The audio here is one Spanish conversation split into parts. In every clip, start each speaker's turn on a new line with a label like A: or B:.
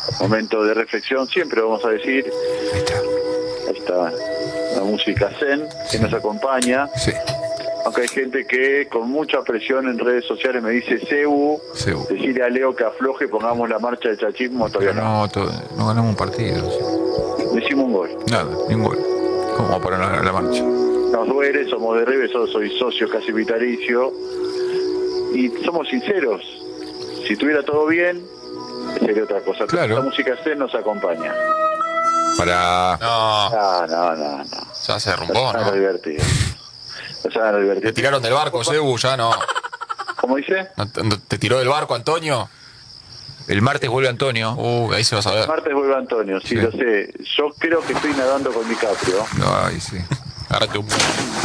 A: momento de reflexión, siempre vamos a decir. Ahí está la música zen que nos acompaña.
B: Sí.
A: Aunque hay gente que con mucha presión en redes sociales me dice Cebu. Decirle a Leo que afloje, pongamos la marcha del chachismo, todavía no.
B: No ganamos un partido.
A: No hicimos un gol.
B: Nada, ni un gol. ¿Cómo para la marcha?
A: Nos duele, somos de River, yo soy socio casi vitalicio. Y somos sinceros. Si tuviera todo bien, sería otra cosa.
B: Claro.
A: La música zen nos acompaña.
B: Para...
A: No.
C: Ya se derrumbó, ¿no?
A: Divertido.
C: Te tiraron del barco, Cebu, ya no.
A: ¿Cómo dice?
C: ¿Te tiró del barco, Antonio?
B: El martes vuelve Antonio.
C: Ahí se va a saber.
A: El martes vuelve Antonio, sí, lo sé. Yo creo que estoy nadando con DiCaprio.
B: Ay, sí.
C: Agárrate un...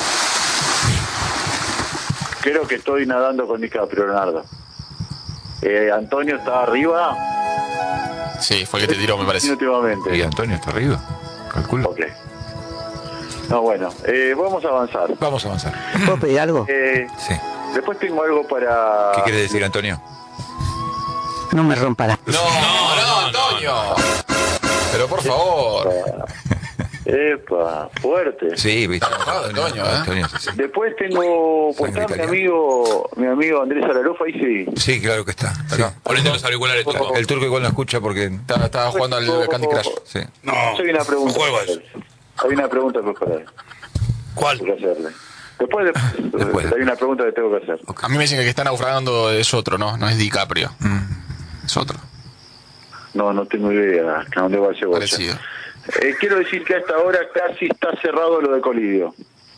A: Creo que estoy nadando con DiCaprio, Leonardo. Antonio está arriba.
C: Sí, fue el que te tiró, me parece.
A: Últimamente.
B: ¿Y Antonio está arriba? Calculo.
A: Ok. No, bueno, vamos a avanzar.
B: Vamos a avanzar.
D: ¿Puedo pedir algo?
B: Sí.
A: Después tengo algo para...
B: ¿Qué quiere decir, Antonio?
D: No me rompa las...
C: No, Antonio. Pero por favor.
A: Epa, fuerte.
B: Sí, viste.
C: Antonio,
B: Antonio, sí.
A: Después tengo... Pues está mi amigo Andrés Aralufa, ahí sí.
B: Sí, claro que está. Sí.
C: Ponete los auriculares, Turco.
B: El turco igual no escucha porque...
C: Estaba jugando al Candy Crush.
B: Sí.
A: No, hay una pregunta. Hay una pregunta para él.
C: ¿Cuál?
A: Tengo que hacerle. Después hay una pregunta que tengo que hacer.
C: A mí me dicen que el que está naufragando es otro, ¿no? No es DiCaprio. Es otro.
A: No tengo idea a dónde va ese bocha.
C: Parecido.
A: Quiero decir que a esta hora casi está cerrado lo de Colidio.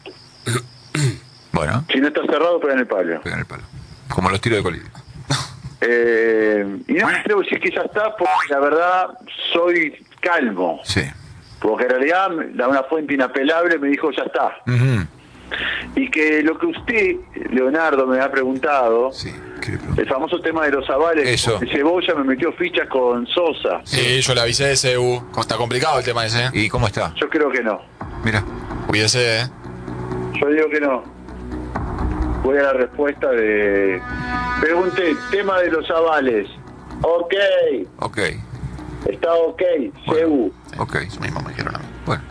B: Bueno.
A: Si no está cerrado, pega en el palo.
B: Pega en el palo. Como los tiros de Colidio.
A: Y no me atrevo a decir que ya está, porque la verdad soy calmo.
B: Sí.
A: Porque en realidad una fuente inapelable me dijo ya está. Y que lo que usted, Leonardo, me ha preguntado,
B: sí,
A: el famoso tema de los avales,
B: eso.
A: Cebolla me metió fichas con Sosa.
C: Sí, yo le avisé de Cebu. Está complicado el tema ese.
B: ¿Y cómo está?
A: Yo creo que no.
B: Mira.
C: Cuídese,
A: Yo digo que no. Voy a la respuesta de... Pregunté, tema de los avales. Ok. Está ok, Cebu.
B: Ok.
C: Eso mismo me dijeron a mí.
B: Bueno.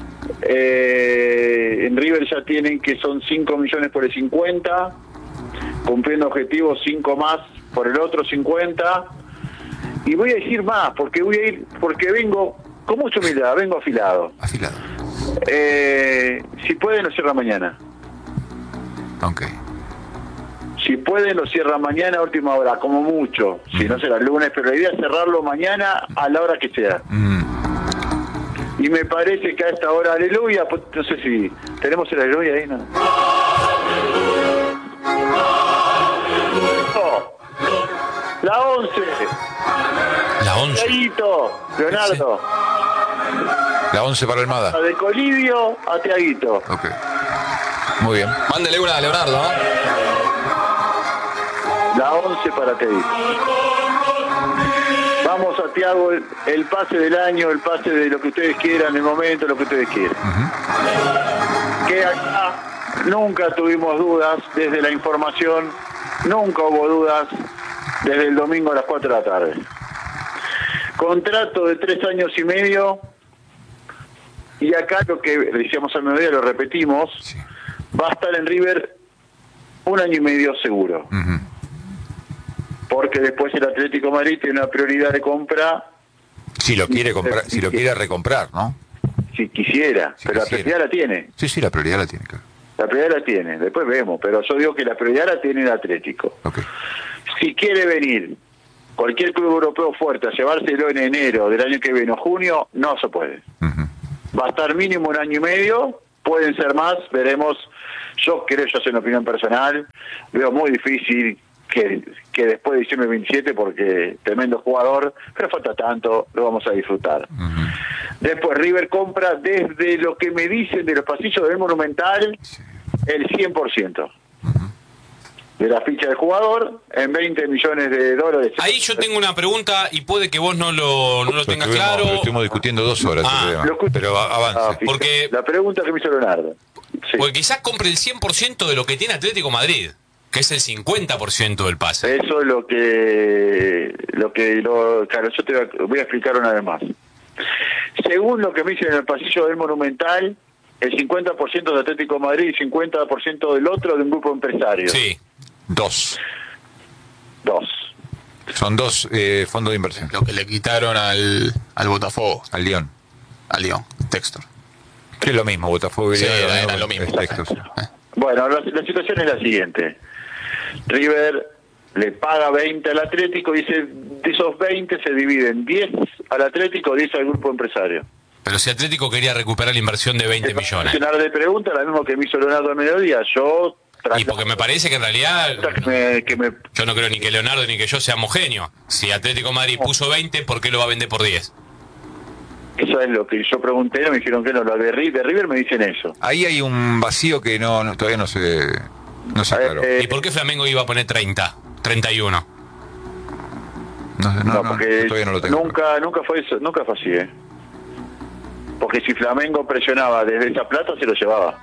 A: En River ya tienen que son 5 millones por el 50, cumpliendo objetivos 5 más por el otro 50, y voy a decir más, porque vengo con mucha humildad, vengo afilado. Si pueden lo cierra mañana.
B: Ok.
A: Si pueden lo cierra mañana a última hora, como mucho, si no será el lunes, pero la idea es cerrarlo mañana a la hora que sea. Y me parece que a esta hora, aleluya, pues, no sé si tenemos el aleluya ahí, ¿no? La 11.
C: La 11.
A: Tiaguito, Leonardo.
B: La 11 para Almada.
A: De Colidio a Tiaguito.
B: Ok. Muy bien.
C: Mándele una a Leonardo, ¿no?
A: La 11 para Tiaguito. Vamos a Tiago, el pase del año, el pase de lo que ustedes quieran, el momento, lo que ustedes quieran. Que acá nunca tuvimos dudas desde la información, nunca hubo dudas desde el domingo a las 4 de la tarde. Contrato de 3 años y medio, y acá lo que decíamos al mediodía, lo repetimos, va a estar en River 1 año y medio seguro. Porque después el Atlético de Madrid tiene una prioridad de compra.
B: Si lo quiere comprar, si lo quiere recomprar, ¿no?
A: Si quisiera, pero la prioridad la tiene.
B: Sí, la prioridad la tiene, claro.
A: La prioridad la tiene, después vemos, pero yo digo que la prioridad la tiene el Atlético.
B: Okay.
A: Si quiere venir cualquier club europeo fuerte a llevárselo en enero del año que viene o junio, no se puede. Va a estar mínimo 1 año y medio, pueden ser más, veremos. Yo creo, yo soy una opinión personal, veo muy difícil que después de diciembre 27, porque tremendo jugador, pero falta tanto, lo vamos a disfrutar. Después River compra, desde lo que me dicen de los pasillos del Monumental, el 100% de la ficha del jugador en $20 millones.
E: Ahí yo tengo una pregunta y puede que vos no lo tengas claro.
B: Lo estuvimos discutiendo 2 horas, pero avance.
E: Porque
A: la pregunta que me hizo Leonardo.
E: Porque quizás compre el 100% de lo que tiene Atlético Madrid. Que es el 50% del pase.
A: Eso es claro, yo te voy a explicar una vez más. Según lo que me dicen en el pasillo del Monumental, el 50% de Atlético de Madrid y 50% del otro de un grupo empresario.
E: Sí.
B: Dos.
A: Dos.
B: Son dos fondos de inversión.
C: Lo que le quitaron al Botafogo.
B: Al Lyon.
C: Al Lyon, Textor.
B: Que es lo mismo, Botafogo y
C: Sí,
B: Lyon,
C: era lo mismo.
B: Textor.
A: Bueno, la situación es la siguiente. River le paga 20 al Atlético y de esos 20 se dividen 10 al Atlético, 10 al grupo empresario.
E: Pero si Atlético quería recuperar la inversión de 20 millones.
A: De pregunta, la misma que me hizo Leonardo al mediodía.
E: Y porque me parece que en realidad yo no creo ni que Leonardo ni que yo seamos genios. Si Atlético de Madrid puso 20, ¿por qué lo va a vender por 10?
A: Eso es lo que yo pregunté, me dijeron que no, lo de River me dicen eso.
B: Ahí hay un vacío que todavía no se aclaró.
E: ¿Y por qué Flamengo iba a poner 30, 31?
A: No, porque
B: todavía no lo tengo.
A: Nunca fue eso, nunca fue así, Porque si Flamengo presionaba desde esa plata, se lo llevaba.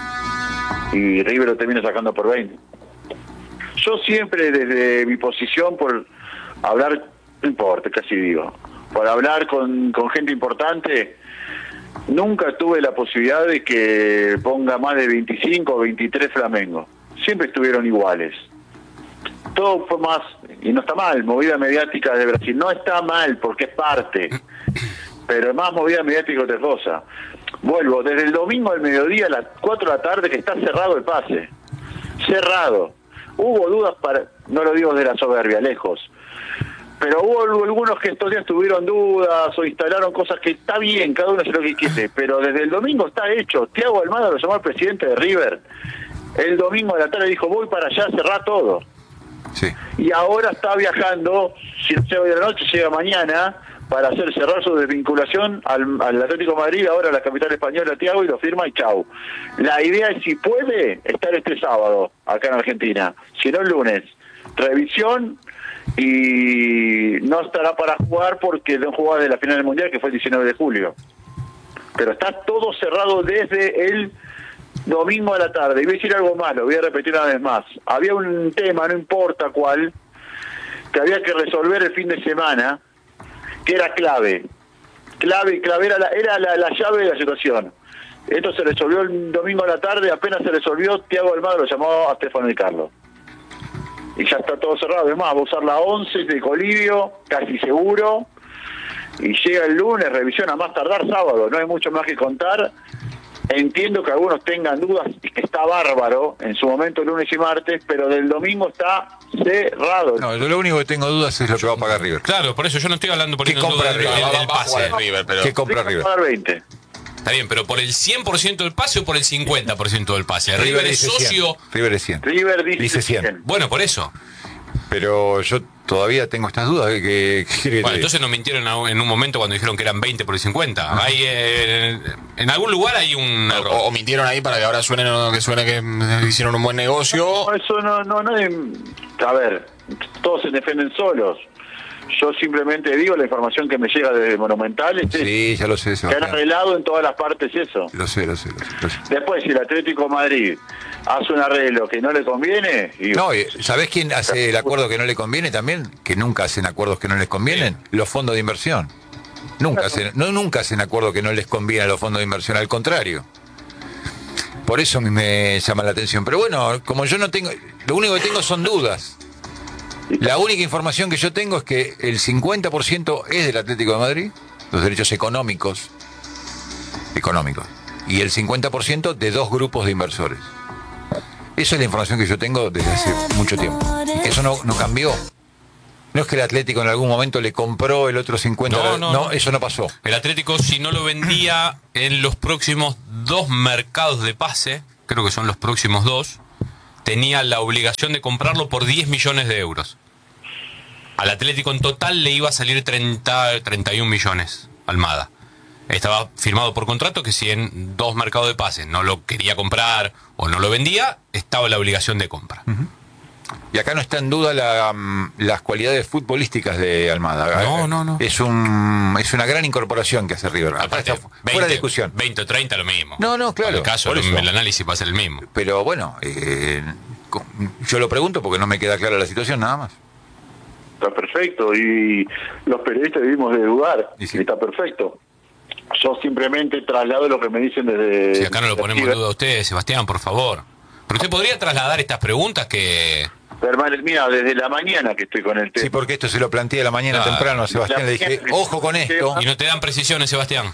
A: Y River lo termina sacando por 20. Yo siempre, desde mi posición, por hablar, no importa, casi digo, por hablar con gente importante, nunca tuve la posibilidad de que ponga más de 25 o 23 Flamengo. Siempre estuvieron iguales. Todo fue más, y no está mal, movida mediática de Brasil. No está mal, porque es parte. Pero es más movida mediática que otra cosa. Vuelvo, desde el domingo al mediodía a las 4 de la tarde que está cerrado el pase. Cerrado. Hubo dudas no lo digo de la soberbia, lejos. Pero hubo algunos que estos días tuvieron dudas o instalaron cosas que está bien, cada uno hace lo que quiere. Pero desde el domingo está hecho. Thiago Almada lo llamó al presidente de River. El domingo a la tarde dijo, voy para allá, cerrá todo.
B: Sí.
A: Y ahora está viajando, si no llega hoy de la noche, llega mañana, para hacer cerrar su desvinculación al Atlético de Madrid, ahora a la capital española, Thiago, y lo firma y chau. La idea es, si puede, estar este sábado acá en Argentina, si no el lunes. Revisión, y no estará para jugar porque no jugaba de la final del Mundial, que fue el 19 de julio. Pero está todo cerrado desde el domingo a la tarde. Y voy a decir algo más, lo voy a repetir una vez más. Había un tema, no importa cuál, que había que resolver el fin de semana, que era clave, era la llave de la situación. Esto se resolvió el domingo a la tarde, apenas se resolvió, Thiago Almada lo llamó a Stefano Di Carlo. Y ya está todo cerrado. Además, va a usar la 11 de Colivio, casi seguro, y llega el lunes, revisión a más tardar sábado, no hay mucho más que contar. Entiendo que algunos tengan dudas y que está bárbaro en su momento lunes y martes, pero del domingo está cerrado.
B: No, yo lo único que tengo dudas es lo que va a pagar River.
E: Claro, por eso yo no estoy hablando por
B: ¿Qué compra River?
E: El pase.
B: ¿Qué compra River?
A: Va a dar 20.
E: Está bien, pero ¿por el 100% del pase o por el 50% del pase? River es socio.
B: 100. River es 100.
A: River
B: dice 100.
E: Bueno, por eso.
B: Pero yo todavía tengo estas dudas de que
E: bueno, entonces nos mintieron en un momento cuando dijeron que eran 20 por el 50. Hay, en algún lugar hay un error.
C: O mintieron ahí para que ahora suene que hicieron un buen negocio.
A: No, eso no es... A ver, todos se defienden solos. Yo simplemente digo la información que me llega desde Monumental.
B: Sí, ya lo sé.
A: Se han arreglado en todas las partes eso.
B: Lo sé.
A: Después, si el Atlético de Madrid hace un arreglo que no le conviene...
B: No, ¿sabés quién hace el acuerdo que no le conviene también? Que nunca hacen acuerdos que no les convienen. Los fondos de inversión. Nunca hacen acuerdos que no les conviene a los fondos de inversión, al contrario. Por eso a mí me llama la atención. Pero bueno, como yo no tengo... Lo único que tengo son dudas. La única información que yo tengo es que el 50% es del Atlético de Madrid, los derechos económicos, y el 50% de dos grupos de inversores. Esa es la información que yo tengo desde hace mucho tiempo. Eso no cambió. No es que el Atlético en algún momento le compró el otro 50%. No, eso no pasó.
E: El Atlético, si no lo vendía en los próximos 2 mercados de pase, creo que son los próximos 2, tenía la obligación de comprarlo por 10 millones de euros. Al Atlético en total le iba a salir 31 millones, Almada. Estaba firmado por contrato que si en 2 mercados de pases no lo quería comprar o no lo vendía, estaba la obligación de compra.
B: Y acá no está en duda las cualidades futbolísticas de Almada.
E: No.
B: Es una gran incorporación que hace River.
E: Aparte,
B: está fuera de discusión.
E: 20 o 30 lo mismo.
B: No, claro.
E: En el caso, el análisis va a ser el mismo.
B: Pero bueno, yo lo pregunto porque no me queda clara la situación, nada más.
A: Está perfecto, y los periodistas debimos de dudar,
B: Y sí.
A: está perfecto. Yo simplemente traslado lo que me dicen desde...
E: Si acá no lo ponemos en duda a usted, Sebastián, por favor. Pero usted podría trasladar estas preguntas que...
A: Hermano, mira, desde la mañana que estoy con el tema.
B: Sí, porque esto se lo planteé a la mañana
E: Claro.
B: temprano a Sebastián, le dije, ojo con esto.
E: Y no te dan precisiones, Sebastián.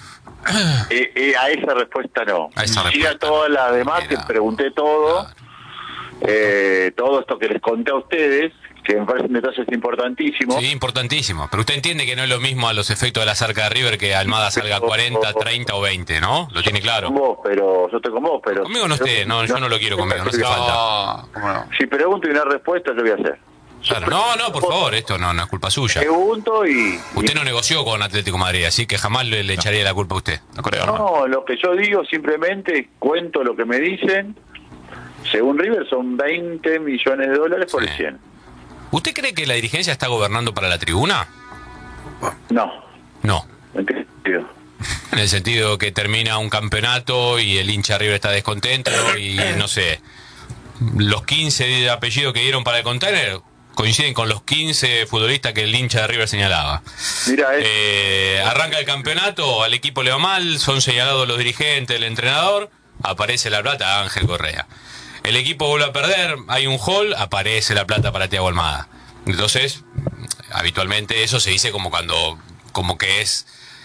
A: A esa respuesta no.
E: A esa
A: Sí, a
E: respuesta
A: todas
E: no.
A: las demás que
E: Mira.
A: pregunté todo,
E: Claro.
A: todo esto que les conté a ustedes, que me parecen detalles importantísimos.
E: Sí, importantísimo. Pero usted entiende que no es lo mismo a los efectos de la cerca de River que Almada salga 40, 30 o 20, ¿no? Lo tiene claro.
A: Con vos, pero yo estoy con vos, pero...
E: Conmigo no esté, no, yo no lo quiero conmigo, no hace falta.
C: No, ¿cómo no?
A: Si pregunto y una respuesta, ¿qué voy a hacer?
E: Claro. No, por favor, esto no es culpa suya.
A: Pregunto y...
E: Usted no negoció con Atlético de Madrid, así que jamás le echaría la culpa a usted.
C: No creo, no.
A: No, lo que yo digo simplemente cuento lo que me dicen. Según River son 20 millones de dólares por
E: Sí.
A: el 100.
E: ¿Usted cree que la dirigencia está gobernando para la tribuna?
A: No,
E: No.
A: ¿en qué sentido?
E: En el sentido que termina un campeonato y el hincha River está descontento y no sé, los 15 de apellido que dieron para el container coinciden con los 15 futbolistas que el hincha de River señalaba.
A: Mira,
E: Arranca el campeonato, al equipo le va mal, son señalados los dirigentes, el entrenador, aparece la plata a Ángel Correa. El equipo vuelve a perder, hay un hall, aparece la plata para Thiago Almada. Entonces, habitualmente eso se dice como que es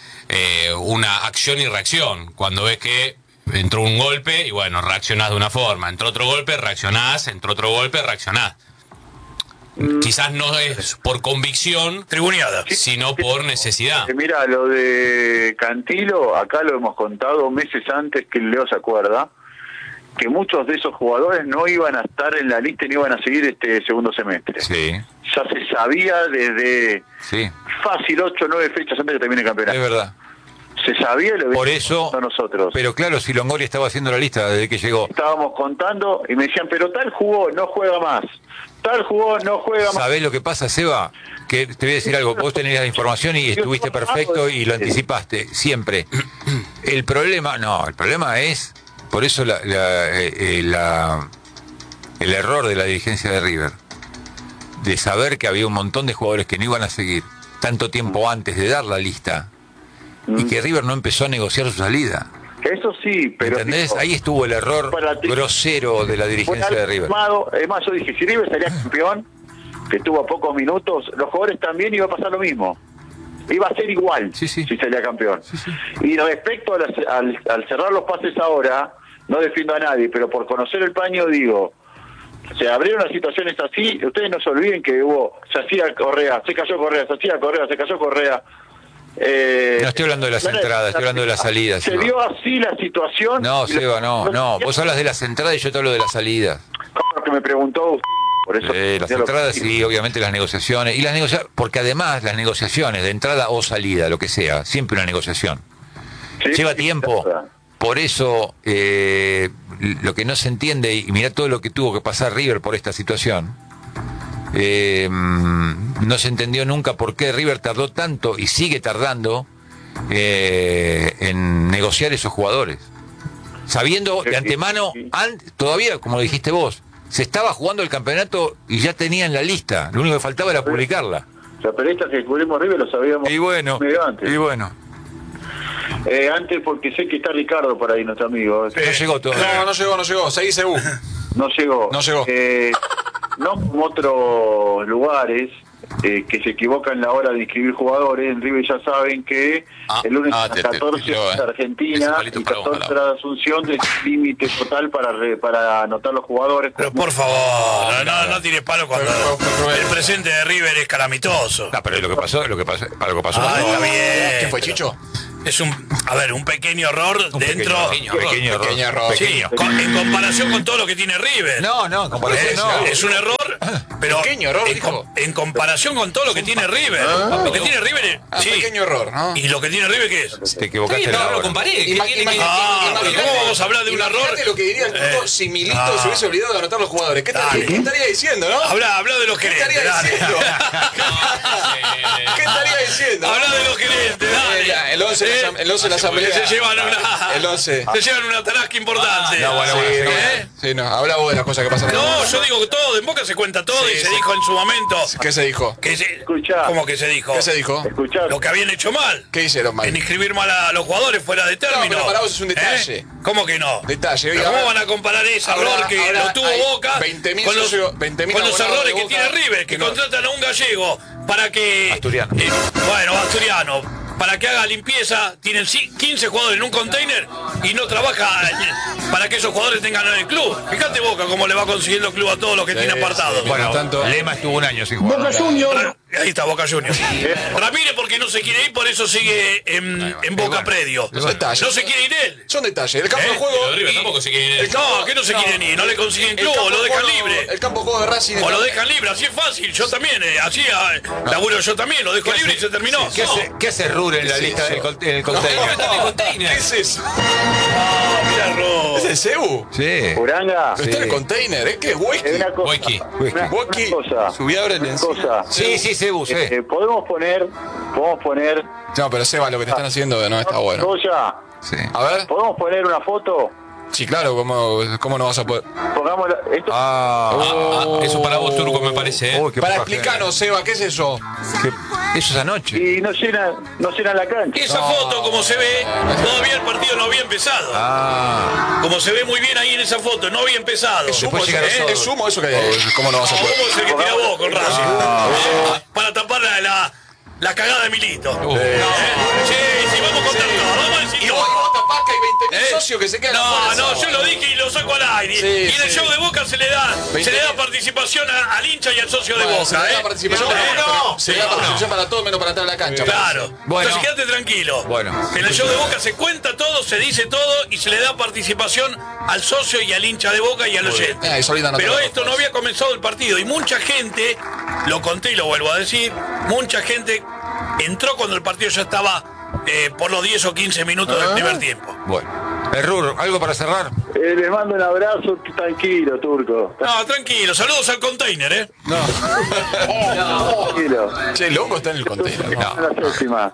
E: una acción y reacción. Cuando ves que entró un golpe y bueno, reaccionás de una forma, entró otro golpe, reaccionás, entró otro golpe, reaccionás. Quizás no es por convicción,
F: Tribuneada.
E: sino por necesidad.
A: Mira, lo de Cantilo, acá lo hemos contado meses antes que el Leo se acuerda, que muchos de esos jugadores no iban a estar en la lista y no iban a seguir este segundo semestre.
B: Sí,
A: Ya se sabía desde
B: sí,
A: fácil 8 o 9 fechas antes de que termine el
B: es
A: campeonato.
B: verdad.
A: Se sabía y lo
B: Por
A: habíamos
B: eso,
A: contado nosotros.
B: pero claro, si Longoria estaba haciendo la lista desde que llegó,
A: Estábamos contando y me decían, pero tal jugó, no juega más. Tal jugó, no juega más.
B: ¿sabés lo que pasa, Seba? Que te voy a decir algo, vos tenés la información y estuviste perfecto y lo anticipaste, siempre. El problema es, por eso el error de la dirigencia de River, de saber que había un montón de jugadores que no iban a seguir tanto tiempo antes de dar la lista, y que River no empezó a negociar su salida.
A: Eso sí, pero...
B: ¿Entendés?
A: digo,
B: Ahí estuvo el error
A: para ti-
B: grosero de la
A: fue
B: dirigencia
A: algo
B: de River.
A: armado. Es más, yo dije, si River salía campeón, que tuvo pocos minutos, los jugadores también iba a pasar lo mismo. Iba a ser igual
B: Sí, sí.
A: si salía campeón. Y respecto al cerrar los pases ahora, no defiendo a nadie, pero por conocer el paño digo, se abrieron las situaciones así, ustedes no se olviden que se hacía Correa, se cayó Correa, se hacía Correa, se cayó Correa.
B: No estoy hablando de las entradas, estoy hablando de las salidas.
A: Se
B: Seba.
A: dio así la situación.
B: No,
A: y
B: Seba, no. Vos hablas de las entradas y yo te hablo de las salidas.
A: Lo que me preguntó usted, por eso.
B: Las entradas sí, obviamente las negociaciones. Porque además las negociaciones de entrada o salida, lo que sea, siempre una negociación.
A: Sí,
B: Lleva
A: sí,
B: tiempo.
A: es verdad.
B: Por eso, lo que no se entiende, y mirá todo lo que tuvo que pasar River por esta situación, no se entendió nunca por qué River tardó tanto y sigue tardando en negociar esos jugadores. Sabiendo de antemano, todavía, como dijiste vos, se estaba jugando el campeonato y ya tenían la lista. Lo único que faltaba era publicarla.
A: Los periodistas que cubrimos River lo sabíamos
B: Y bueno,
A: medio antes.
B: antes
A: Porque sé que está Ricardo por ahí, nuestro amigo.
B: no llegó todavía.
C: No llegó. Seguí Seúl.
A: No llegó.
C: No llegó.
A: No como otros lugares que se equivocan la hora de inscribir jugadores. En River ya saben que el lunes a las 14 es Argentina
C: Ese palito
A: y
C: para vos,
A: 14 de Asunción es límite total para anotar los jugadores.
F: Pero por favor, no tires palo cuando el presente de River es calamitoso.
B: No, pero lo que pasó.
F: Ah, está bien.
C: ¿Qué fue, Chicho?
F: Es un pequeño error dentro.
B: Pequeño error.
F: Sí, en comparación con todo lo que tiene River.
B: No, en comparación no.
F: Es un error, pero
C: Pequeño error,
F: en,
C: dijo.
F: en comparación con todo lo que tiene River. Lo que tiene River es. Sí.
C: Pequeño error, ¿no?
F: ¿Y lo que tiene River qué es?
B: Te equivocaste
E: No,
B: la
E: lo
B: hora.
E: comparé.
F: Pero ¿cómo vamos a hablar de un error?
C: Imagínate lo que diría el turco si Milito se hubiese olvidado de anotar los jugadores. ¿Qué estaría diciendo, no?
F: Habla de los
C: ¿Qué
F: gerentes.
C: estaría
F: Dale.
C: diciendo? ¿Qué estaría diciendo?
F: Habla de los gerentes, dale.
C: El 11 el 11 de la asamblea.
F: Se llevan una.
C: El 11.
F: Se llevan una tarasca importante.
B: No, bueno,
C: Sí, no, habla vos de las cosas que pasan.
F: No, yo digo que todo, en Boca se cuenta todo y se dijo en su momento.
C: ¿Qué se dijo?
A: Escuchá.
F: ¿Cómo que se dijo?
C: ¿Qué se dijo?
A: Escuchá.
F: Lo que habían hecho mal.
C: ¿Qué hicieron mal?
F: En inscribir mal a los jugadores fuera de término.
C: pero para vos es un detalle.
F: ¿Cómo que no?
C: Detalle.
F: ¿Pero ¿Cómo van a comparar ese error que lo tuvo Boca
C: 20.000
F: con los,
C: socios, 20.000
F: con los
C: abonados
F: errores
C: de
F: que
C: Boca,
F: tiene River, que
C: no.
F: contratan a un gallego para que...
B: Asturiano.
F: Bueno, asturiano. Para que haga limpieza, tienen 15 jugadores en un container y no trabaja para que esos jugadores tengan en el club. Fíjate Boca cómo le va consiguiendo club a todos los que tiene apartados.
B: Bueno,
C: tanto-
B: Lema estuvo un año sin jugar.
F: Ahí está Boca Juniors. Ramírez porque no se quiere ir, por eso sigue en Boca Predio.
C: Son detalles.
F: No se quiere ir él.
C: Son detalles. El campo de
E: Pero
C: juego.
E: River tampoco se quiere ir.
F: No, que no se quieren ir, no le consiguen club, o lo dejan libre.
C: El campo de juego de Racing.
F: O lo dejan libre, así es fácil. Yo también, así laburo yo también, lo dejo libre y se terminó.
B: ¿Qué hace Rure en la lista del en el container?
E: Está en el container.
C: ¿Qué es eso?
F: Mira, Ro.
C: ¿Es el CEU?
B: Sí.
A: Uranga.
C: Pero está en el container, ¿eh? ¿Qué es whisky?
A: Es una cosa.
E: Wiki.
A: Una
C: Wiki.
A: cosa.
C: Subí ahora en el.
A: Cosa.
B: Sí, Cebu, sí.
A: Podemos poner.
C: No, pero Seba, lo que te están haciendo no está bueno.
A: Cosa.
B: Sí.
C: A ver.
A: ¿Podemos poner una foto?
C: Sí, claro, ¿cómo no vas a poder?
A: Pongamos esto.
E: Eso para vos, Turco, me parece.
B: Uy, qué
C: Para
B: poca
C: explicarnos, Seba, ¿qué es eso?
B: gente. Eso es anoche.
A: Y no llena la cancha.
F: Esa foto, como se ve, todavía el partido no había empezado. Como se ve muy bien ahí en esa foto, no había empezado.
C: ¿Es humo,
B: Después llegaron todos.
C: ¿Es humo eso que hay? ¿Cómo no vas a
F: ¿Cómo
C: poder?
F: es el que tira vos con Racing? Para tapar la cagada de Milito. Sí, vamos a contar todo, vamos a decir
C: Y
F: todo.
C: vos tapás que hay 20.000 socios que se quedan afuera.
F: No, yo lo dije y lo saco al aire.
C: Sí,
F: y en el
C: sí.
F: show de Boca se le da participación al hincha y al socio de
C: Bueno,
F: Boca.
C: se le da participación para- se le da
F: Sí,
C: participación para todo menos para entrar a la cancha.
F: Claro.
B: Bueno.
F: Entonces quédate tranquilo.
B: Bueno.
F: En el show de Boca se cuenta todo, se dice todo y se le da participación al socio y al hincha de Boca y al oyente.
C: Y Solita no
F: Pero
C: te lo
F: esto no había comenzado el partido y mucha gente, lo conté y lo vuelvo a decir, mucha gente entró cuando el partido ya estaba por los 10 o 15 minutos del primer tiempo.
B: Bueno. Rur, ¿algo para cerrar?
A: Les mando un abrazo tranquilo, Turco.
F: No, tranquilo, saludos al container, ¿eh?
A: Tranquilo.
C: Che, Longo está en el container.
A: Están en la séptima.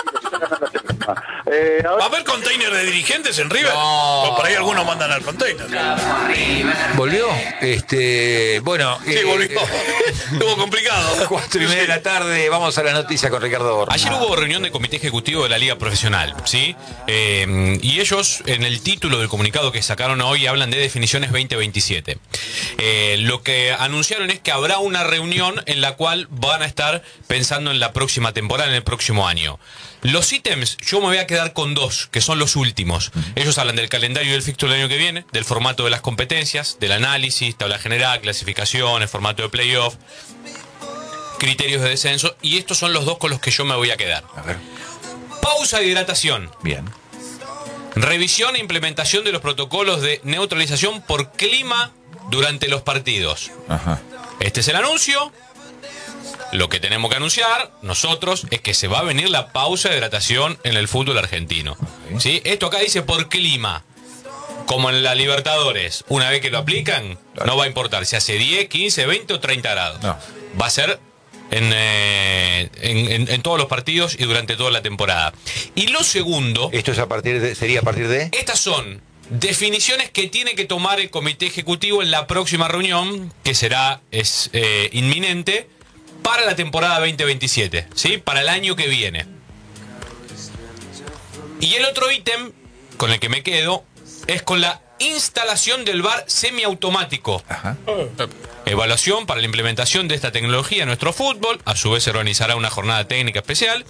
F: ¿Va a
A: Ahora,
F: haber container de dirigentes en River?
C: No.
F: O por ahí algunos mandan al container.
B: ¿Volvió? Bueno.
F: Sí, volvió. Estuvo complicado.
B: 4:30 de la tarde, vamos a la noticia con Ricardo Borja.
E: Ayer hubo reunión de comité ejecutivo de la Liga Profesional, ¿sí? Y ellos, en el título del comunicado que sacaron hoy, hablan de definiciones 2027. Lo que anunciaron es que habrá una reunión en la cual van a estar pensando en la próxima temporada, en el próximo año. Los ítems, yo me voy a quedar con dos, que son los últimos. Ellos hablan del calendario del fixture del año que viene, del formato de las competencias, del análisis, tabla general, clasificaciones, formato de playoff, criterios de descenso, y estos son los dos con los que yo me voy a quedar.
B: A ver.
E: Pausa de hidratación.
B: Bien.
E: Revisión e implementación de los protocolos de neutralización por clima durante los partidos.
B: Ajá.
E: Este es el anuncio. Lo que tenemos que anunciar nosotros es que se va a venir la pausa de hidratación en el fútbol argentino. ¿Sí? Esto acá dice por clima. Como en la Libertadores. Una vez que lo aplican, no va a importar si hace 10, 15, 20 o 30 grados.
B: No.
E: Va a ser en todos los partidos y durante toda la temporada. Y lo segundo...
B: ¿Esto es sería a partir de?
E: Estas son definiciones que tiene que tomar el comité ejecutivo en la próxima reunión, que es inminente, para la temporada 2027, ¿sí? Para el año que viene. Y el otro ítem con el que me quedo es con la instalación del VAR semiautomático.
B: Ajá.
E: Evaluación para la implementación de esta tecnología en nuestro fútbol. A su vez se organizará una jornada técnica especial.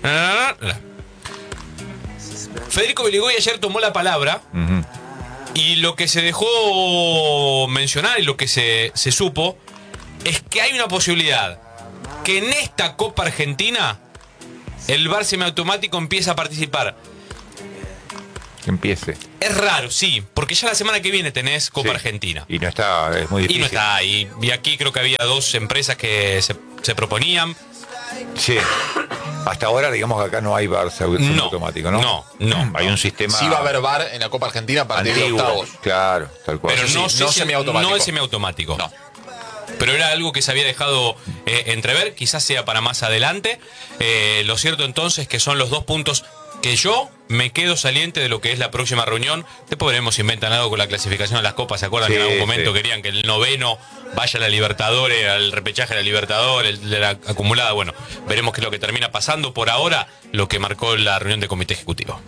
E: Federico Beligoy ayer tomó la palabra. Y lo que se dejó mencionar y lo que se supo es que hay una posibilidad que en esta Copa Argentina el VAR semiautomático empiece a participar.
B: Que empiece.
E: Es raro, sí, porque ya la semana que viene tenés Copa
B: Sí.
E: Argentina.
B: Y no está, es muy difícil.
E: Y no está, y aquí creo que había dos empresas que se proponían.
B: Sí. Hasta ahora, digamos que acá no hay VAR automático, ¿no?
E: No.
B: Hay un sistema
C: Sí va a haber VAR en la Copa Argentina a partir de
B: antiguo.
C: octavos.
B: Claro, tal cual.
E: Pero
C: sí,
E: no, sé
C: no
E: si-
C: semiautomático.
E: no es semiautomático.
C: No.
E: Pero era algo que se había dejado entrever, quizás sea para más adelante. Lo cierto entonces que son los dos puntos que yo me quedo saliente de lo que es la próxima reunión. Después veremos si inventan algo con la clasificación a las copas. ¿Se acuerdan que en algún momento querían que el noveno vaya a la Libertadores, al repechaje de la Libertadores, de la acumulada? Bueno, veremos qué es lo que termina pasando. Por ahora, lo que marcó la reunión de comité ejecutivo.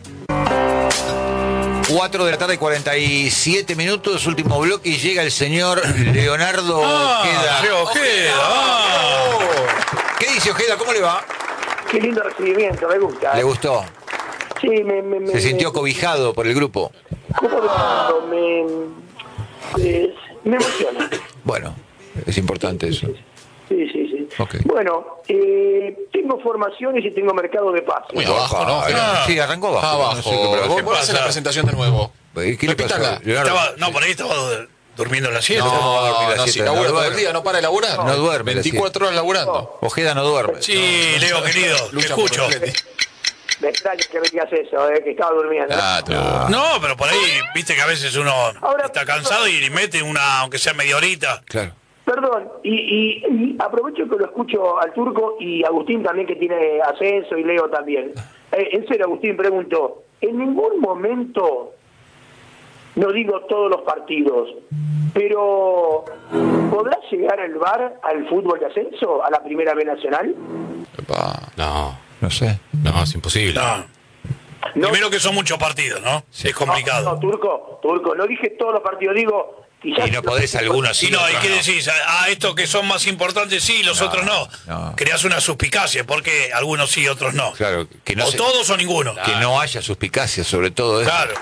B: 4 de la tarde, 47 minutos, último bloque, y llega el señor Leonardo Ojeda. ¿Qué dice Ojeda? ¿Cómo le va?
G: Qué lindo recibimiento, me gusta.
B: ¿Le gustó?
G: Sí,
B: ¿Se sintió cobijado por el grupo?
G: ¿Cómo lo me emociona.
B: Bueno, es importante eso.
G: Sí.
B: Okay.
G: Bueno, tengo formaciones y tengo mercado de pases.
C: Muy abajo, ¿no?
B: Sí, arrancó abajo.
C: Abajo.
B: No sé qué
C: Vos podés hacer la presentación de nuevo.
B: ¿Qué le pasó?
C: Repítala.
B: Leonardo?
F: Por ahí estaba durmiendo en la siesta.
B: ¿Cómo va a dormir la
C: No, si
B: siesta?
C: labura
B: No
C: todo el
B: duerme.
C: día, no para de laburar.
B: No duerme la
C: 24 horas laburando.
B: Ojeda no duerme.
F: Sí, Leo, querido, te
C: Lucha por
F: escucho.
C: el Atleti.
G: Me extraña que me digas eso, que estaba durmiendo.
F: No, pero por ahí, viste que a veces uno
G: Ahora-
F: está cansado y mete una, aunque sea media horita.
B: Claro.
G: Perdón, y aprovecho que lo escucho al Turco y Agustín también, que tiene ascenso, y Leo también. En serio, Agustín, pregunto, ¿en ningún momento, no digo todos los partidos, pero ¿podrá llegar el VAR al fútbol de ascenso, a la Primera B Nacional?
B: No sé.
E: No, es imposible.
G: No.
F: Primero que son muchos partidos, ¿no? Es complicado.
G: No, Turco, no dije todos los partidos, digo... quizás
B: Y no podés algunos
F: Sí,
B: sí.
F: no, ¿y
B: otros
F: qué
B: no.
F: decís? Estos que son más importantes sí, los otros no. Creás una suspicacia, porque algunos sí, otros no.
B: Claro, que no
F: O
B: se-
F: todos o ninguno.
B: que no haya suspicacia sobre todo eso.
F: Claro.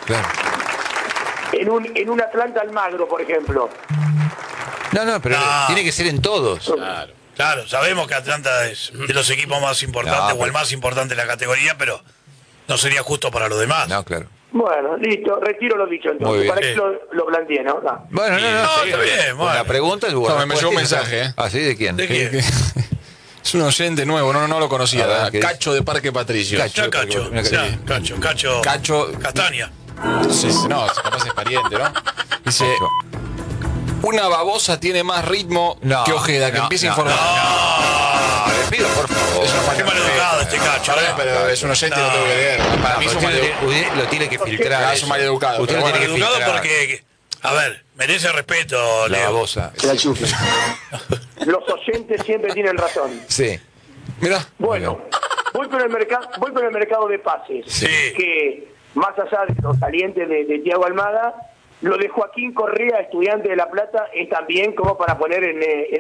G: En un Atlanta Almagro, por ejemplo.
B: No, pero
F: No.
B: tiene que ser en todos.
F: Claro, sabemos que Atlanta es de los equipos más importantes
B: No,
F: o el más importante de la categoría, pero no sería justo para los demás.
B: No, claro.
G: Bueno, listo, retiro lo dicho
B: Muy
G: entonces.
B: bien.
G: ¿Para qué lo planteé, no? No.
B: Bueno, no,
F: No,
B: sí,
F: está bien, bueno.
B: La pregunta es buena.
C: No, me llegó un mensaje, ¿eh?
B: ¿Ah, sí? ¿De quién?
F: ¿De quién?
C: Es un oyente nuevo, no lo conocía.
B: A ver, ¿qué
C: Cacho de Parque Patricio.
B: Cacho.
F: Ya, Cacho.
B: Mira que-
F: Ya, Cacho.
C: Cacho.
F: Castaña.
C: Sí, no, capaz es pariente, ¿no? Dice, una babosa tiene más ritmo
B: No,
C: que Ojeda, que
B: no,
C: empiece a
B: no,
C: informar.
B: Le pido, por favor.
F: Qué mal educado este Cacho.
C: Pero es un oyente y lo tengo que leer. Para mí es un
B: Usted lo tiene que filtrar.
C: Ah, es
B: eso.
C: un maleducado,
B: Usted
C: pero
B: lo tiene
C: bueno,
B: que
F: Educado
B: filtrar.
F: porque, a ver, merece respeto,
B: La
F: Leo.
B: babosa.
G: Los oyentes siempre tienen razón.
B: Sí.
C: Mirá.
G: Bueno, voy con el mercado de pases.
F: Sí.
G: Que más allá de los salientes de Thiago Almada, lo de Joaquín Correa, estudiante de La Plata, es también como para poner en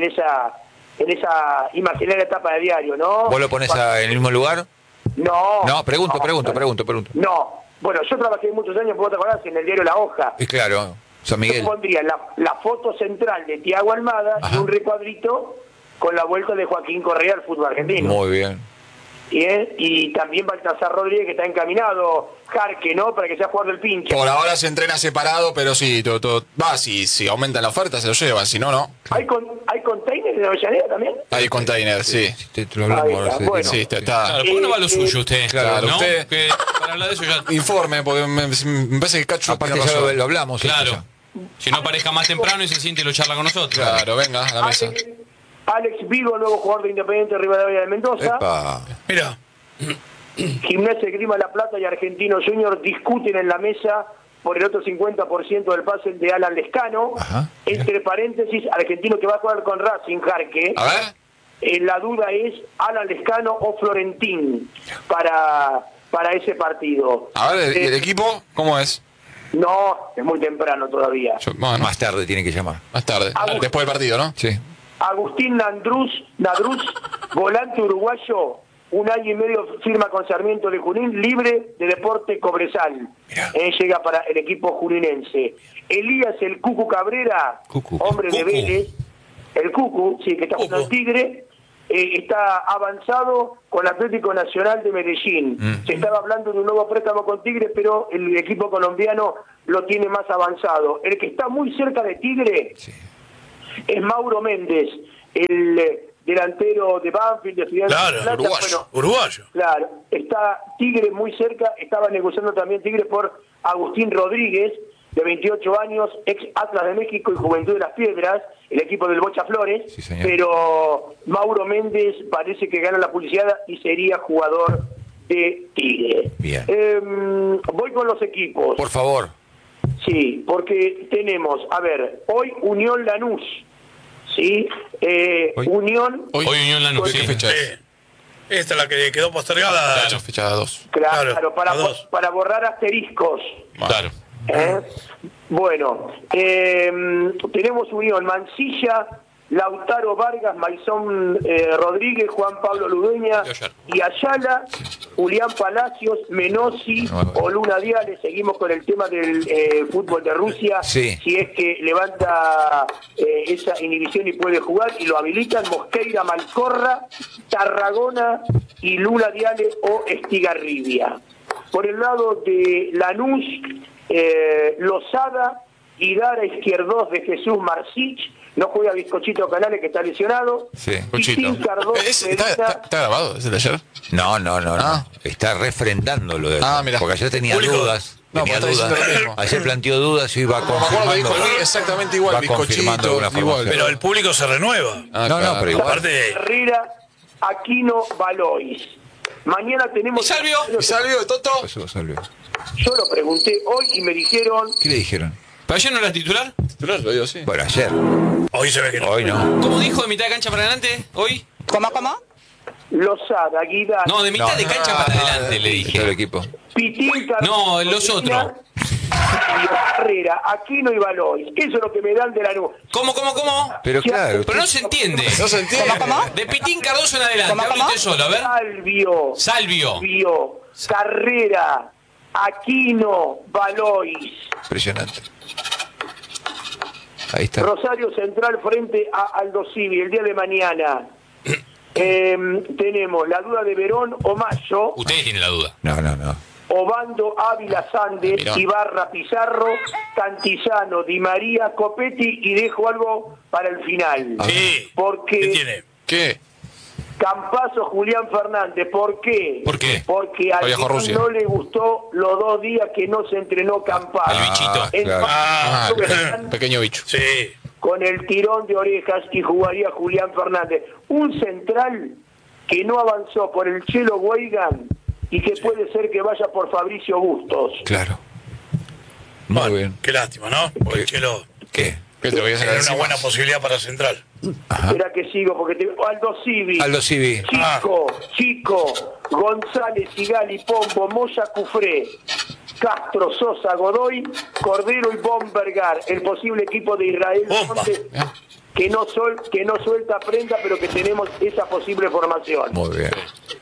G: esa imaginaria etapa de diario, ¿no?
B: ¿Vos lo pones en el mismo lugar?
G: No.
B: No, pregunto.
G: No. Bueno, yo trabajé muchos años, ¿vos te acordás? En el diario La Hoja.
B: Y claro, San Miguel.
G: Yo pondría la foto central de Thiago Almada
B: Ajá.
G: y un recuadrito con la vuelta de Joaquín Correa al fútbol argentino.
B: Muy bien.
G: Y también Baltasar Rodríguez, que está encaminado, Jarque, ¿no? Para que sea jugador del pinche.
C: Por ahora se entrena separado, pero sí, si aumenta la oferta se lo llevan, si no, no.
G: ¿Hay containers de Avellaneda también?
C: Hay container, sí.
B: Te lo hablamos
G: Ahí
B: ahora.
G: está,
B: sí.
G: bueno.
C: Sí, está.
E: Claro, ¿por qué no va lo suyo usted?
C: Claro,
E: ¿no?
C: usted-
E: Que para hablar de eso ya...
C: Informe, porque me parece que Cacho
B: Aparte
C: tiene
B: ya
C: razón.
B: lo hablamos.
E: Claro.
B: esto
E: Si no aparezca más temprano y se siente y lo charla con nosotros.
C: Claro, venga, a la mesa.
G: Alex Vigo, nuevo jugador de Independiente Rivadavia de
B: ya.
G: Mendoza.
B: Epa.
F: Mira,
G: Gimnasia Grima La Plata y Argentino Junior discuten en la mesa por el otro 50% del pase de Alan Lescano.
B: Ajá.
G: Entre paréntesis, Argentino que va a jugar con Racing, Jarque.
C: A ver.
G: La duda es Alan Lescano o Florentín para ese partido.
C: A ver, ¿el equipo cómo es?
G: No, es muy temprano todavía.
C: Bueno,
B: Más tarde tiene que llamar.
C: más tarde.
G: Ah,
C: Después del partido, ¿no?
B: Sí.
G: Agustín Nadruz, volante uruguayo, 1 año y medio firma con Sarmiento de Junín, libre de Deporte Cobresal. Llega para el equipo juninense. Elías el Cucu Cabrera,
B: Cucu.
G: hombre de
E: Cucu.
G: Vélez, el Cucu, sí, que está jugando el Tigre, está avanzado con Atlético Nacional de Medellín. Se estaba hablando de un nuevo préstamo con Tigre, pero el equipo colombiano lo tiene más avanzado. El que está muy cerca de Tigre es Mauro Méndez, el delantero de Banfield, de Estudiantes
F: claro,
G: de La Plata.
F: uruguayo.
G: Claro, está Tigre muy cerca, estaba negociando también Tigre por Agustín Rodríguez, de 28 años, ex Atlas de México y Juventud de las Piedras, el equipo del Bocha Flores,
B: Sí, señor.
G: pero Mauro Méndez parece que gana la publicidad y sería jugador de Tigre.
B: Bien.
G: Voy con los equipos.
B: Por favor.
G: Sí, porque tenemos, a ver, hoy Unión Lanús, ¿sí?
B: Hoy.
G: Unión...
C: Hoy
E: Unión Lanús,
C: ¿qué
E: sí.
C: fecha es?
F: Esta es la que quedó postergada.
C: Fecha 2.
G: Claro,
F: Claro,
G: para,
F: a dos.
G: para borrar asteriscos.
E: Claro.
G: Bueno, tenemos Unión Mansilla, Lautaro Vargas, Maizón Rodríguez, Juan Pablo Ludueña
E: Y ayer.
G: y Ayala, Julián Palacios, Menossi o Luna Diales. Seguimos con el tema del fútbol de Rusia.
B: Sí.
G: Si es que levanta esa inhibición y puede jugar, y lo habilitan Mosqueira, Malcorra, Tarragona y Luna Diales o Estigarribia. Por el lado de Lanús, Lozada y Dara Izquierdos de Jesús Marcich. No juega Bizcochito Canales, que está lesionado.
B: Sí.
G: Pitín Cardoso
C: ¿Está grabado? ¿Es el de ayer?
B: No.
C: Ah.
B: Está refrendando lo de
C: Ah,
B: ayer.
C: mirá.
B: Porque ayer tenía
F: Público.
B: dudas.
C: No,
B: Tenía
C: porque está
B: dudas.
C: diciendo lo mismo.
B: Ayer planteó dudas y iba
C: Me acuerdo que
B: confirmando.
C: dijo exactamente igual,
B: Va confirmando
C: bizcochito,
B: alguna
C: igual.
B: formación.
F: Pero el público se renueva.
B: No, pero igual.
F: Aparte,
G: Herrera, Aquino, Valois. Mañana tenemos...
E: ¿Y Salvio?
C: ¿Y Salvio, Toto?
B: Eso salió.
G: Yo lo pregunté hoy y me dijeron...
B: ¿Qué le dijeron?
E: ¿Pero ayer no era titular?
C: Titular, lo digo, sí.
B: Bueno, ayer.
F: hoy se ve que no.
B: Hoy no.
E: ¿Cómo dijo de mitad de cancha para adelante hoy?
D: ¿Cómo?
G: Lozada, Guidal,
E: No, de mitad
B: No.
E: de cancha para adelante le
B: Todo el
E: dije.
B: equipo.
G: Pitín Cardoso...
E: No, los otros.
G: y Herrera, Aquino y Valois. Eso es lo que me dan de la luz.
E: ¿Cómo?
B: Pero claro.
E: Pero no se entiende.
C: No se entiende.
E: De Pitín Cardoso en adelante. Hable usted solo, a ver. Salvio.
G: Carrera, Aquino, Valois.
B: Impresionante. Ahí está.
G: Rosario Central frente a Aldo Civi el día de mañana. Tenemos la duda de Verón o Mayo,
E: Ustedes tienen la duda.
B: No.
G: Obando, Ávila, Sandes,
C: Mirá.
G: Ibarra, Pizarro, Cantillano, Di María, Copetti, y dejo algo para el final.
F: Sí. ¿Qué
G: Porque
F: tiene?
C: ¿Qué?
G: Campazo, Julián Fernández, ¿por qué?
E: ¿Por qué?
G: Porque a
C: Viajó a
G: León
C: Rusia.
G: no le gustó los 2 días que no se entrenó Campazo.
E: El bichito.
G: En
B: claro.
C: Ah,
G: Están
C: pequeño bicho.
F: Sí.
G: con el tirón de orejas y jugaría Julián Fernández. Un central que no avanzó por el Chelo Weigan y que puede ser que vaya por Fabricio Bustos.
B: Claro. Muy
F: Bueno,
B: bien.
F: qué lástima, ¿no? Porque el Chelo
B: ¿Qué?
C: ¿Qué te lo voy a sacar
F: era una
C: encima?
F: buena posibilidad para Central.
G: Espera que sigo, porque Aldo Civi.
B: Aldo Civi.
G: Chico, González, Sigali, Pombo, Moya, Cufré, Castro, Sosa, Godoy, Cordero y Bombergar, el posible equipo de Israel
F: Bomba.
G: Montes, que no suelta prenda, pero que tenemos esa posible formación.
B: Muy bien.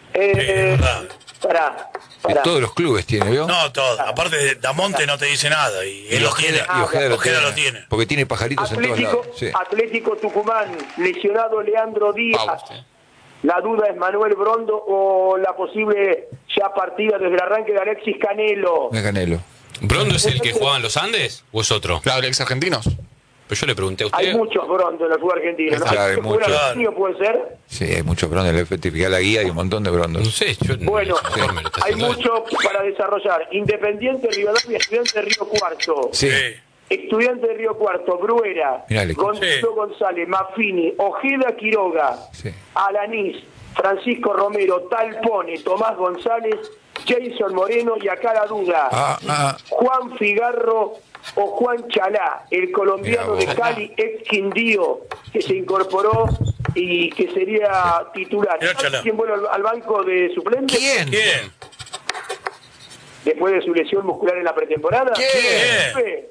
F: verdad.
G: Pará.
B: Todos los clubes tiene, ¿vio?
F: No, todo. Aparte, de Damonte no te dice nada. Y él lo tiene.
B: Y Ojeda
F: lo tiene.
B: Porque tiene pajaritos en todos lados. Sí.
G: Atlético Tucumán, lesionado Leandro Díaz.
C: Pau, sí.
G: La duda es Manuel Brondo o la posible ya partida desde el arranque de Alexis Canelo.
B: De Canelo.
E: ¿Brondo es el que juega en los Andes o es otro?
C: Claro, ex argentinos.
E: Pero yo le pregunté a
G: Hay
E: usted.
G: muchos Brondo en el fútbol argentino. ¿No?
B: Claro, hay muchos.
G: Argentino puede ser?
B: Sí, hay muchos brondos. Le certifica la guía y un montón de
E: No
B: brondos.
E: sé, yo no
G: Bueno,
E: el informe lo está
G: hay
E: haciendo él.
G: mucho para desarrollar. Independiente Rivadavia, Estudiante de Río Cuarto.
B: Sí.
G: Estudiante de Río Cuarto, Bruera,
B: Mirá el equipo.
G: Gonzalo González, Maffini, Ojeda Quiroga,
B: Sí.
G: Alanís, Francisco Romero, Talpone, Tomás González, Jason Moreno y acá la duda. Juan Figarro o Juan Chalá, el colombiano de
B: Mirá vos.
G: Cali, ex Quindío, que se incorporó y que sería titular.
F: Mirá Chalá.
G: ¿Quién vuelve al banco de suplentes?
B: ¿Quién?
F: ¿Quién?
G: Después de su lesión muscular en la pretemporada.
F: ¿Quién?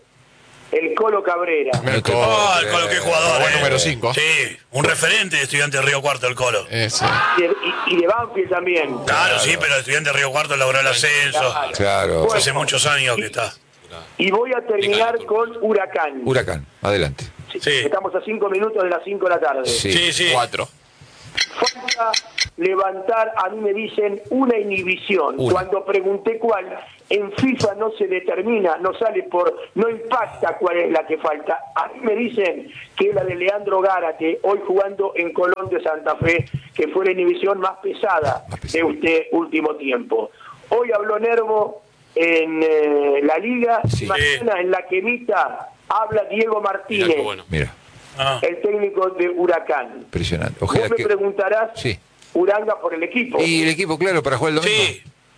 G: El Colo Cabrera.
F: el Colo, qué jugador.
C: Buen número 5.
F: Sí, un referente de Estudiante de Río Cuarto, el Colo.
C: Ese.
G: Y de Banfield también.
F: Claro, sí, pero Estudiante de Río Cuarto logró el ascenso.
B: Claro.
G: Bueno.
F: Hace muchos años que está.
G: Y voy a terminar con Huracán.
B: Huracán, adelante.
F: Sí.
G: Estamos a 5 minutos de las 5 de la tarde.
F: Sí, sí.
C: 4.
G: Falta levantar, a mí me dicen, una inhibición.
B: Una.
G: Cuando pregunté cuál, en FIFA no se determina, no sale no impacta cuál es la que falta. A mí me dicen que es la de Leandro Gárate, hoy jugando en Colón de Santa Fe, que fue la inhibición más pesada de este último tiempo. Hoy habló Nervo en la Liga,
B: Sí.
G: mañana en la Quemita habla Diego
E: Mirá
G: Martínez,
E: qué bueno.
B: Mira,
F: Ah.
G: el técnico de Huracán.
B: impresionante.
G: Vos
B: Ojeda
G: me
B: que...
G: preguntarás,
B: Sí.
G: Uranga por el equipo.
B: Y el equipo, claro, para jugar el domingo.
F: Sí.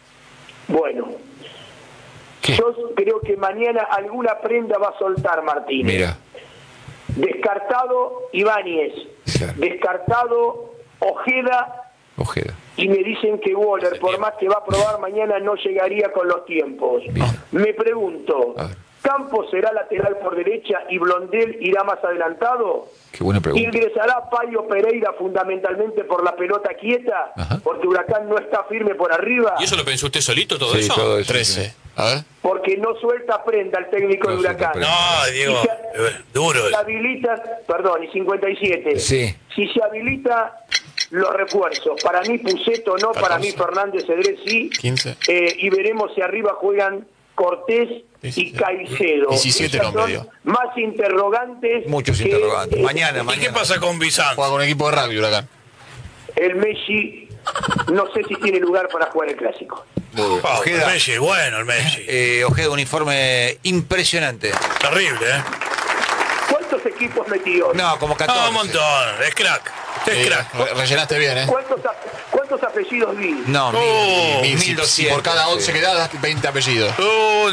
G: Bueno, yo creo que mañana alguna prenda va a soltar Martínez.
B: Mira.
G: Descartado Ibáñez,
B: Claro.
G: descartado Ojeda, y me dicen que Waller, por más que va a probar mañana, no llegaría con los tiempos.
B: Bien.
G: Me pregunto, ¿Campos será lateral por derecha y Blondel irá más adelantado?
B: Qué buena pregunta.
G: ¿Ingresará Payo Pereira fundamentalmente por la pelota quieta?
B: Ajá.
G: Porque Huracán no está firme por arriba.
E: ¿Y eso lo pensó usted solito todo
B: Sí,
E: eso?
B: todo eso.
C: 13. A ver.
G: Porque no suelta prenda el técnico
B: No
G: de
B: suelta
G: Huracán.
B: prenda.
F: No, Diego, duro.
G: Se habilita, perdón, y 57.
B: Sí.
G: Si se habilita los refuerzos, para mí Puceto no, para mí Fernández Cedrés sí.
C: 15.
G: Y veremos si arriba juegan Cortés y
C: 17.
G: Caicedo.
C: 17
G: Esas
C: nombre,
G: son
C: dio.
G: más interrogantes.
B: Muchos
G: que,
B: interrogantes. Mañana,
F: ¿Y qué
B: mañana.
F: pasa con Bizancio?
C: Juega con un equipo de rugby, Huracán.
G: El Messi, no sé si tiene lugar para jugar el clásico.
F: Oh, el
B: Ojeda.
F: Messi, bueno, el Messi.
B: Ojeda, un informe impresionante.
F: Terrible, ¿eh?
G: ¿Cuántos equipos metió?
B: No, como 14.
F: No, un montón. Es crack. Usted es crack.
C: Rellenaste bien, ¿eh?
G: ¿Cuántos apellidos vi?
B: No,
F: Oh,
B: 1200.
C: Por cada 11 que das 20 apellidos.
F: No.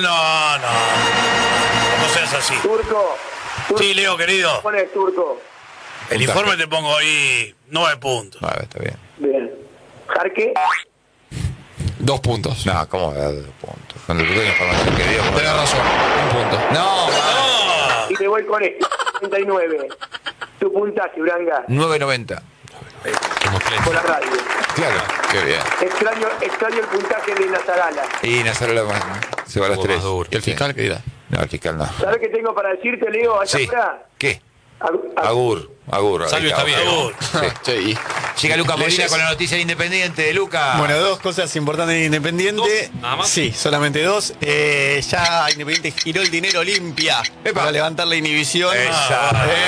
F: No seas así.
G: Turco.
F: Sí, Leo, querido.
G: Pones Turco.
F: El informe te pongo ahí 9 puntos.
B: Ah, está bien.
G: Bien. Jarque.
C: 2 puntos.
B: No, ¿cómo va a dar 2 puntos? Cuando tú tenés información que dio.
C: Tenés razón. 1 punto.
B: No,
F: Ah,
G: Y te voy con este. 39. Tu puntaje, Uranga.
B: 9.90.
G: Por la radio.
B: Claro. Qué bien.
G: Extraño el puntaje de Nazarala.
B: Y Nazarola se va a las 3.
C: ¿Y el fiscal qué dirá?
B: No, el fiscal no.
G: ¿Sabes qué tengo para decirte, Leo? A esta
B: Sí.
G: hora?
B: ¿Qué? Agur.
E: Salvio está bien.
F: Agur.
C: Che, y
B: Llega Luca Molina
C: Leyes.
B: con la noticia de Independiente. Luca.
H: Bueno, 2 cosas importantes de Independiente.
E: ¿Dos? ¿Nada más?
H: Sí, solamente 2. Ya Independiente giró el dinero Olimpia para levantar la inhibición.
B: Esa.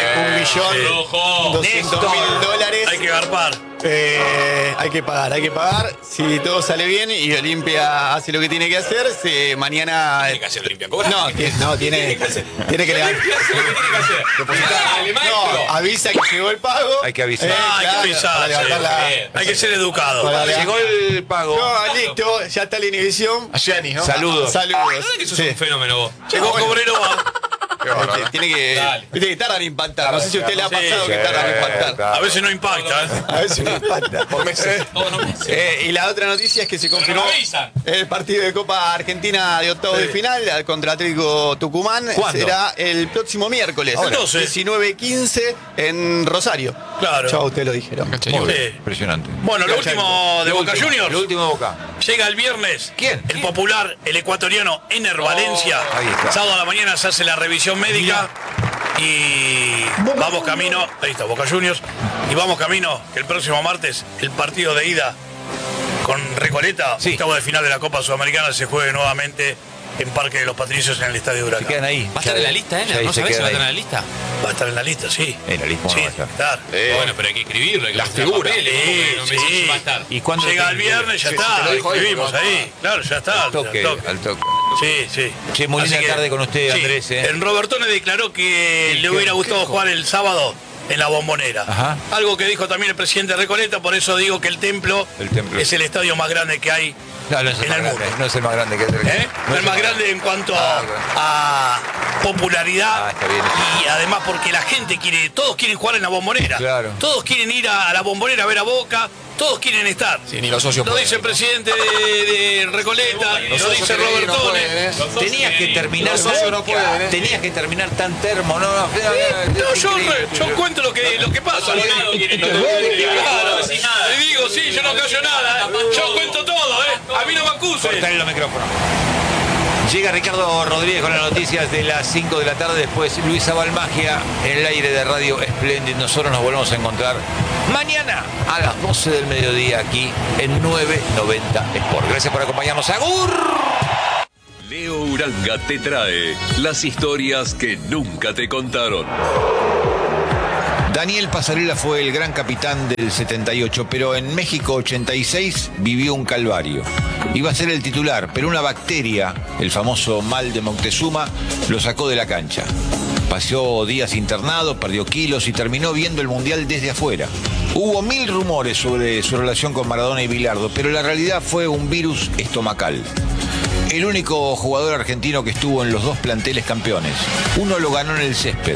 H: 1.200.000 dólares.
F: hay que garpar.
H: Hay que pagar. Si todo sale bien y Olimpia hace lo que tiene que hacer, mañana.
E: Tiene que hacer Olimpia. ¿Cobra?
H: No, tiene que levantar. No, avisa que llegó el pago.
B: Hay que avisar.
F: Hay que avisar,
H: para levantar la-
F: Hay que ser educado.
H: para levantar-
B: Llegó el pago.
H: No, listo, ya está la inhibición.
C: a Gianni, ¿no?
B: Saludos.
H: Saludos.
E: Que sos
H: Sí.
E: un fenómeno vos.
F: Llegó Cobreloa.
H: Tiene que.
E: Dale.
H: Viste que tardan en impactar. No sé si a usted le ha
F: Sí,
H: pasado que tardan en impactar.
F: A veces no impacta, ¿eh?
H: A veces no impacta.
C: Por meses.
E: Todos los meses.
H: Y la otra noticia es que se confirmó
E: Pero no avisan.
H: el partido de Copa Argentina de octavos de final contra Atlético Tucumán.
B: ¿Cuándo?
H: Será el próximo miércoles,
F: Ahora.
H: 19:15 en Rosario.
F: Claro.
H: Ya usted lo dijeron.
B: Muy
F: Sí.
B: bien. Impresionante.
F: Bueno, lo último de Boca
B: El
F: Juniors.
B: último de Boca.
F: Llega el viernes.
B: ¿Quién?
F: El popular, el ecuatoriano Ener Valencia.
B: Ahí está.
F: Sábado a la mañana se hace la revisión médica. Y vamos camino. Ahí está, Boca Juniors. Y vamos camino que el próximo martes el partido de ida con Recoleta,
B: Sí.
F: octavo de final de la Copa Sudamericana, se juegue nuevamente en Parque de los Patricios en el Estadio
B: Se
F: Huracán.
B: quedan ahí.
E: ¿Va a estar en la lista,
B: Ya ahí
E: ¿No
B: se
E: sabés si va a
B: quedan
E: estar en
B: ahí.
E: la lista?
F: Va a estar en la lista, sí.
B: En la lista
F: Sí,
B: no va a estar.
F: claro.
E: Bueno, pero hay que escribirlo. Hay que
C: Las
E: mostrar
C: figuras.
E: papeles, ¿cómo que no me decís si va a estar?
B: ¿Y cuándo
F: Llega
B: te-
F: el viernes, ya
C: Sí,
F: está.
C: te lo dijo él,
F: Escribimos
C: ¿no?
F: ahí. Claro, ya está.
B: Al toque,
F: al toque.
B: al toque.
F: Sí, sí.
B: Che, muy linda
F: Así que-
B: tarde con usted,
F: sí.
B: Andrés, ¿eh?
F: En Robertone declaró que le hubiera gustado jugar el sábado en la Bombonera.
B: Ajá.
F: Algo que dijo también el presidente Recoleta, por eso digo que el Templo es el estadio más grande que hay.
B: No, no es el
F: En
B: más
F: el
B: grande.
F: mundo.
B: No es el más grande que es el
F: ¿Eh? No es más grande en cuanto a popularidad
B: Está bien.
F: y además porque la gente quiere, todos quieren jugar en la Bombonera.
B: Claro.
F: Todos quieren ir a la Bombonera a ver a Boca, todos quieren estar.
C: Sí, ni los socios
F: Lo
C: pueden,
F: dice el
C: ¿no?
F: presidente de Recoleta,
C: Los
F: lo
C: socios
F: dice
C: que vienen no
F: Robertone.
C: pueden, ¿eh?
B: Tenías que terminar.
C: Los socios no pueden, ¿eh?
B: Tenías que terminar tan termo, no.
F: No, yo cuento lo que pasa. Claro, le digo, sí, yo no callo nada. Yo cuento todo, a mí no me acusen.
B: Cortale los micrófonos. Llega Ricardo Rodríguez con las noticias de las 5 de la tarde. Después Luisa Balmagia en el aire de Radio Splendid. Nosotros nos volvemos a encontrar mañana a las 12 del mediodía aquí en 990 Sport. Gracias por acompañarnos. ¡Agur!
I: Leo Uranga te trae las historias que nunca te contaron.
B: Daniel Pasarela fue el gran capitán del 78, pero en México 86 vivió un calvario. Iba a ser el titular, pero una bacteria, el famoso mal de Moctezuma, lo sacó de la cancha. Pasó días internado, perdió kilos y terminó viendo el Mundial desde afuera. Hubo 1000 rumores sobre su relación con Maradona y Bilardo, pero la realidad fue un virus estomacal. El único jugador argentino que estuvo en los 2 planteles campeones. Uno lo ganó en el césped.